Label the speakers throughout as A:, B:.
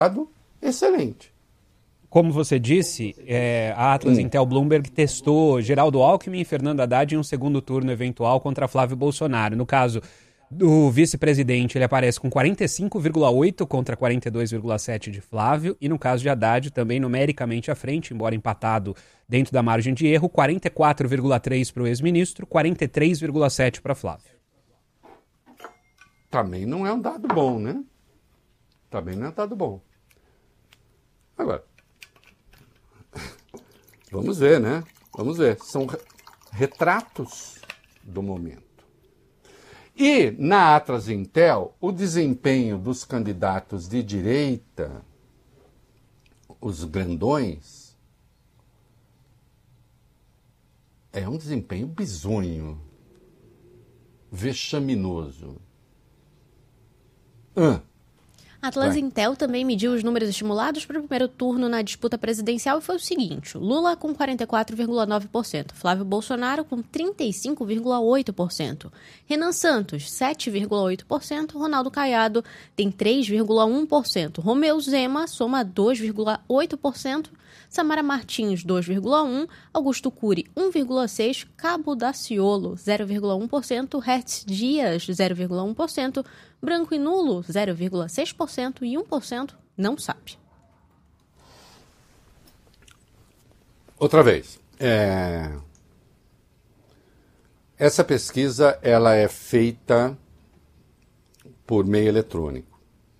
A: excelente.
B: Como você disse, a Atlas Intel Bloomberg testou Geraldo Alckmin e Fernando Haddad em um segundo turno eventual contra Flávio Bolsonaro. No caso do vice-presidente, ele aparece com 45,8 contra 42,7 de Flávio. E no caso de Haddad, também numericamente à frente, embora empatado dentro da margem de erro, 44,3 para o ex-ministro, 43,7 para Flávio.
A: Também não é um dado bom, né? Também não é um dado bom. Agora, vamos ver, né? Vamos ver. São retratos do momento. E na Atlas Intel, o desempenho dos candidatos de direita, os grandões, é um desempenho bizonho, vexaminoso.
C: A Atlas Intel também mediu os números estimulados para o primeiro turno na disputa presidencial e foi o seguinte: Lula com 44,9%, Flávio Bolsonaro com 35,8%, Renan Santos 7,8%, Ronaldo Caiado tem 3,1%, Romeu Zema soma 2,8%, Samara Martins 2,1%, Augusto Cury 1,6%, Cabo Daciolo 0,1%, Hertz Dias 0,1%, Branco e nulo, 0,6% e 1% não sabe.
A: Outra vez. Essa pesquisa ela é feita por meio eletrônico.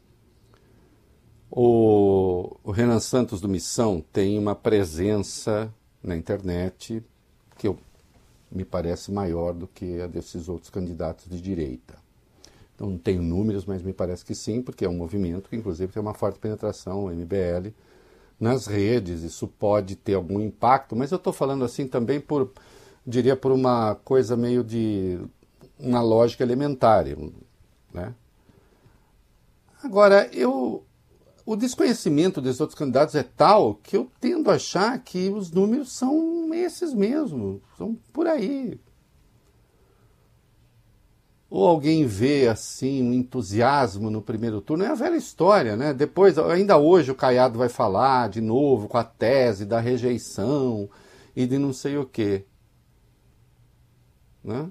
A: O Renan Santos do Missão tem uma presença na internet que me parece maior do que a desses outros candidatos de direita. Não tenho números, mas me parece que sim, porque é um movimento que, inclusive, tem uma forte penetração, o MBL, nas redes. Isso pode ter algum impacto, mas eu estou falando assim também por uma coisa meio de uma lógica elementar, né? Agora, o desconhecimento dos outros candidatos é tal que eu tendo a achar que os números são esses mesmos, são por aí. Ou alguém vê, assim, um entusiasmo no primeiro turno, é a velha história, né? Depois, ainda hoje o Caiado vai falar de novo com a tese da rejeição e de não sei o quê, né?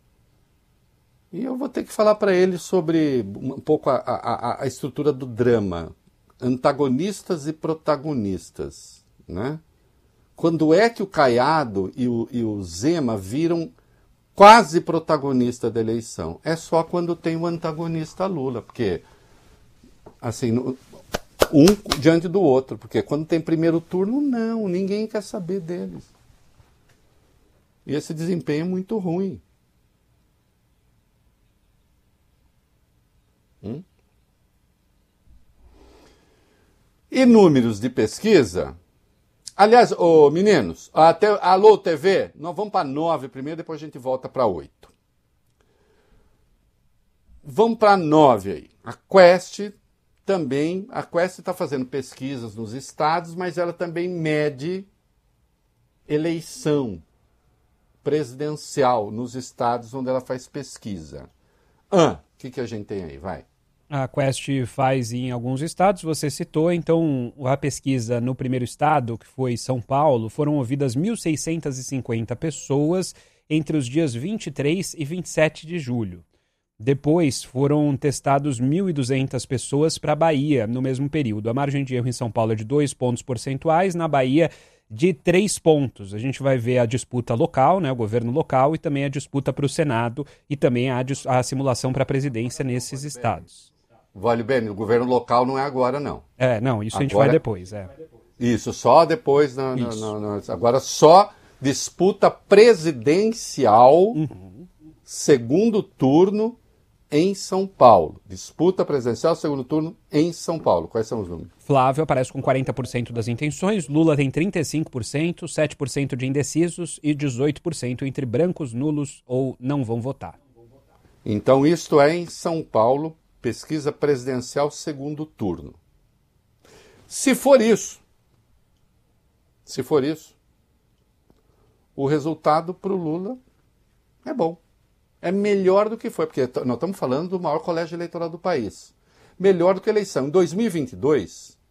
A: E eu vou ter que falar para ele sobre um pouco a estrutura do drama, antagonistas e protagonistas, né? Quando é que o Caiado e o Zema viram quase protagonista da eleição? É só quando tem o antagonista Lula, porque, assim, um diante do outro, porque quando tem primeiro turno, não, ninguém quer saber deles. E esse desempenho é muito ruim. E números de pesquisa? Aliás, meninos, até Alô TV, nós vamos para 9 primeiro, depois a gente volta para 8. Vamos para 9 aí. A Quest está fazendo pesquisas nos estados, mas ela também mede eleição presidencial nos estados onde ela faz pesquisa. O que a gente tem aí? Vai.
B: A Quest faz em alguns estados, você citou, então a pesquisa no primeiro estado, que foi São Paulo, foram ouvidas 1.650 pessoas entre os dias 23 e 27 de julho. Depois foram testados 1.200 pessoas para a Bahia no mesmo período. A margem de erro em São Paulo é de 2 pontos percentuais, na Bahia de 3 pontos. A gente vai ver a disputa local, né, o governo local, e também a disputa para o Senado e também a simulação para a presidência nesses estados.
A: Vale bem, o governo local não é agora, não.
B: Não, isso agora, a gente vai depois,
A: Isso, só depois, agora só disputa presidencial, segundo turno em São Paulo. Disputa presidencial, segundo turno em São Paulo. Quais são os números?
B: Flávio aparece com 40% das intenções, Lula tem 35%, 7% de indecisos e 18% entre brancos, nulos ou não vão votar.
A: Então, isto é em São Paulo, pesquisa presidencial segundo turno. Se for isso, o resultado para o Lula é bom. É melhor do que foi, porque nós estamos falando do maior colégio eleitoral do país. melhor do que a eleição. Em 2022,